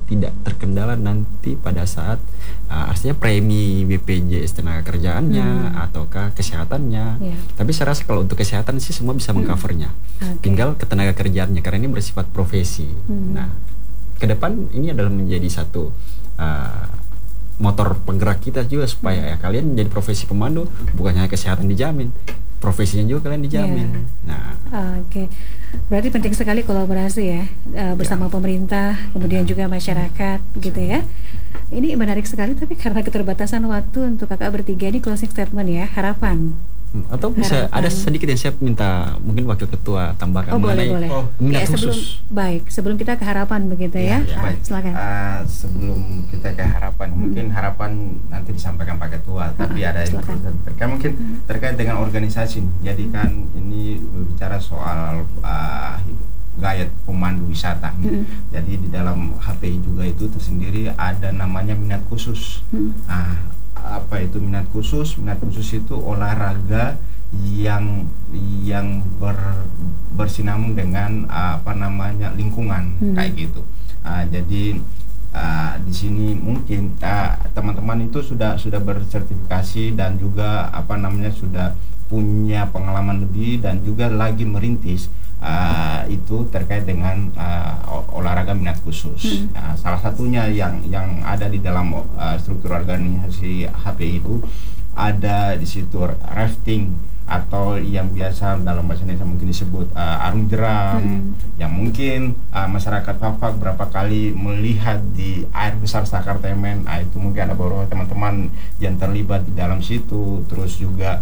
tidak terkendala nanti pada saat artinya premi BPJS tenaga kerjaannya ataukah kesehatannya. Tapi saya rasa kalau untuk kesehatan sih semua bisa mengcovernya. Tinggal ketenaga kerjaannya karena ini bersifat profesi. Nah, ke depan ini adalah menjadi satu motor penggerak kita juga supaya ya kalian menjadi profesi pemandu bukan hanya kesehatan dijamin, profesinya juga kalian dijamin. Nah, berarti penting sekali kolaborasi ya bersama pemerintah, kemudian juga masyarakat, gitu ya. Ini menarik sekali, tapi karena keterbatasan waktu untuk kakak bertiga ini closing statement ya, harapan. Atau bisa ada sedikit yang saya minta mungkin wakil ketua tambahkan mengenai minat khusus. Sebelum kita ke harapan begitu ya. Silakan. Sebelum kita ke harapan, mungkin harapan nanti disampaikan Pak Ketua, tapi ada yang terkait mungkin terkait dengan organisasi. Jadi kan ini berbicara soal gaya pemandu wisata. Jadi di dalam HPI juga itu tersendiri ada namanya minat khusus. Apa itu minat khusus? Minat khusus itu olahraga yang bersinambung dengan lingkungan kayak gitu. Jadi di sini mungkin teman-teman itu sudah bersertifikasi dan juga sudah punya pengalaman lebih dan juga lagi merintis itu terkait dengan olahraga minat khusus. Salah satunya yang ada di dalam struktur organisasi HPI itu ada di situ rafting atau yang biasa dalam bahasa Indonesia mungkin disebut arung jeram, yang mungkin masyarakat Fak-Fak berapa kali melihat di air besar Sakar Temen. Itu mungkin ada beberapa teman-teman yang terlibat di dalam situ. Terus juga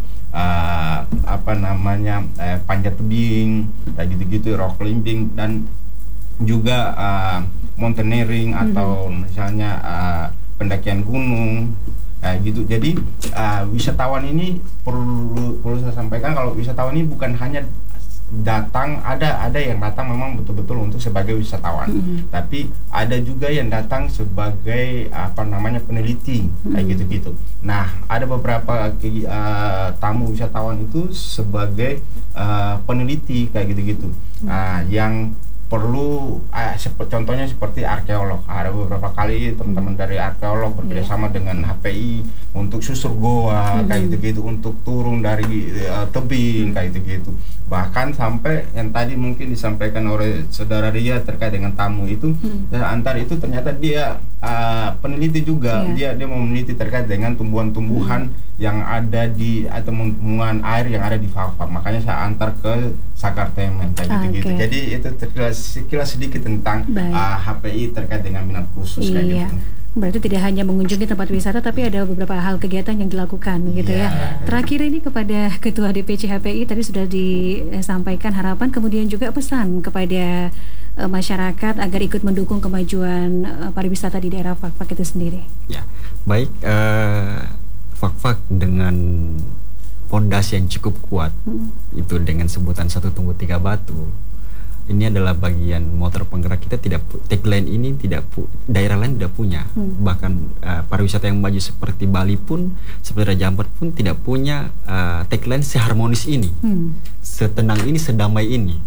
panjat tebing kayak gitu-gitu, rock climbing, dan juga mountaineering atau misalnya pendakian gunung kayak gitu. Jadi wisatawan ini perlu saya sampaikan kalau wisatawan ini bukan hanya datang, ada yang datang memang betul-betul untuk sebagai wisatawan, tapi ada juga yang datang sebagai peneliti kayak gitu-gitu. Nah, ada beberapa tamu wisatawan itu sebagai peneliti kayak gitu-gitu. Yang perlu contohnya seperti arkeolog. Ada beberapa kali teman-teman dari arkeolog bekerjasama dengan HPI untuk susur goa kayak gitu-gitu, untuk turun dari tebing kayak gitu-gitu. Bahkan sampai yang tadi mungkin disampaikan oleh saudara Ria terkait dengan tamu itu, antar itu ternyata dia peneliti juga. Dia mau meneliti terkait dengan tumbuhan-tumbuhan yang ada di atau tumbuhan air yang ada di Fak-Fak. Makanya saya antar ke Sakar Temen kayak gitu-gitu. Jadi itu sekilas sedikit tentang HPI terkait dengan minat khusus kayak gitu. Berarti tidak hanya mengunjungi tempat wisata, tapi ada beberapa hal kegiatan yang dilakukan gitu ya. Terakhir ini kepada Ketua DPC HPI tadi sudah disampaikan harapan, kemudian juga pesan kepada masyarakat agar ikut mendukung kemajuan pariwisata di daerah Fak-Fak itu sendiri. Ya, baik, Fak-Fak dengan pondasi yang cukup kuat, itu dengan sebutan 1 tumbuh 3 batu. Ini adalah bagian motor penggerak kita. Tagline ini daerah lain tidak punya. Bahkan pariwisata yang maju seperti Bali pun, seperti Raja Ampat pun tidak punya tagline seharmonis ini, setenang ini, sedamai ini.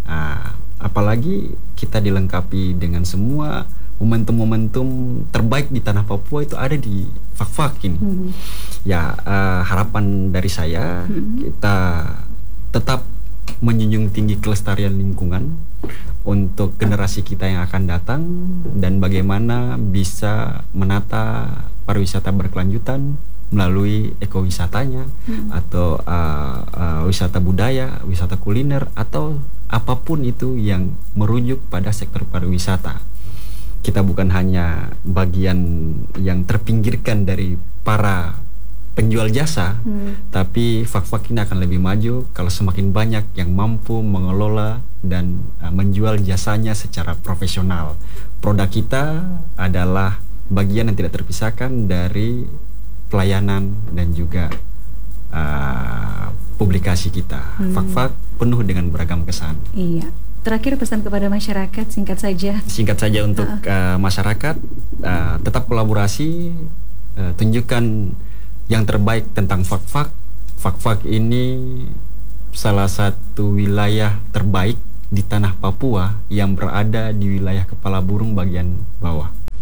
Apalagi kita dilengkapi dengan semua momentum-momentum terbaik di tanah Papua itu ada di Fak-Fak ini. Ya, harapan dari saya kita tetap menjunjung tinggi kelestarian lingkungan untuk generasi kita yang akan datang, dan bagaimana bisa menata pariwisata berkelanjutan melalui ekowisatanya atau wisata budaya, wisata kuliner, atau apapun itu yang merujuk pada sektor pariwisata. Kita bukan hanya bagian yang terpinggirkan dari para penjual jasa, tapi Fak-Fak ini akan lebih maju kalau semakin banyak yang mampu mengelola dan menjual jasanya secara profesional. Produk kita adalah bagian yang tidak terpisahkan dari pelayanan dan juga publikasi kita. Fak-Fak penuh dengan beragam kesan. Iya. Terakhir pesan kepada masyarakat singkat saja. Singkat saja untuk masyarakat, tetap kolaborasi, tunjukkan yang terbaik tentang Fak-Fak. Fak-Fak ini salah satu wilayah terbaik di tanah Papua yang berada di wilayah Kepala Burung bagian bawah.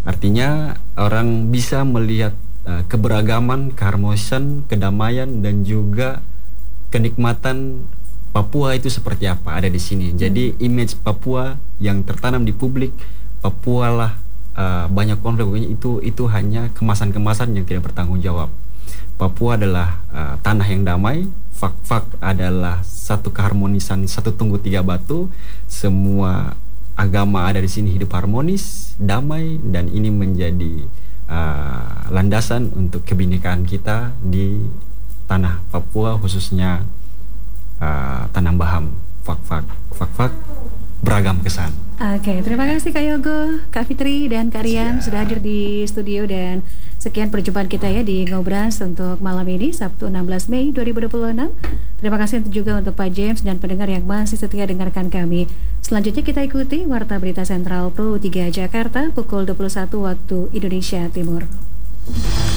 Artinya orang bisa melihat keberagaman, keharmonisan, kedamaian dan juga kenikmatan Papua itu seperti apa ada di sini. Jadi image Papua yang tertanam di publik, Papua lah banyak konflik, itu hanya kemasan-kemasan yang tidak bertanggung jawab. Papua adalah tanah yang damai, fak-fak adalah satu keharmonisan, satu tunggu tiga batu, semua agama ada di sini hidup harmonis, damai, dan ini menjadi landasan untuk kebinekaan kita di tanah Papua, khususnya Tanah Baham. Fak-fak beragam kesan. Oke, terima kasih Kak Yogo, Kak Fitri, dan Kak Rian sudah hadir di studio, dan sekian perjumpaan kita ya di Ngobras untuk malam ini, Sabtu 16 Mei 2026. Terima kasih juga untuk Pak James dan pendengar yang masih setia dengarkan kami. Selanjutnya kita ikuti Warta Berita Sentral Pro 3 Jakarta pukul 21 waktu Indonesia Timur.